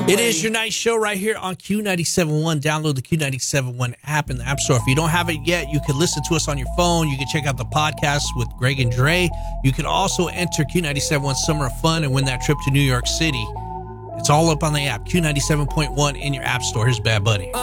It is your night show right here on Q97.1. Download the Q97.1 app in the App Store. If you don't have it yet, you can listen to us on your phone. You can check out the podcast with Greg and Dre. You can also enter Q97.1 Summer of Fun and win that trip to New York City. It's all up on the app, Q97.1 in your App Store. Here's Bad Bunny.